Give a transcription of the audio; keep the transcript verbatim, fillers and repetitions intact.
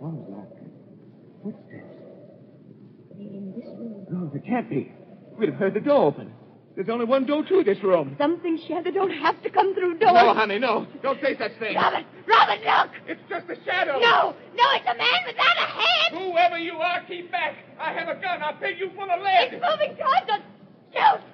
wall's locked. Footsteps. In this room. No, there can't be. We'd have heard the door open. There's only one door to this room. Something, Shadow. Don't have to come through doors. No, honey, no. Don't say such things. Robin! Robin, look! It's just a shadow. No! No, it's a man without a head! Whoever you are, keep back. I have a gun. I'll fill you full of lead. It's moving towards us! Shoot!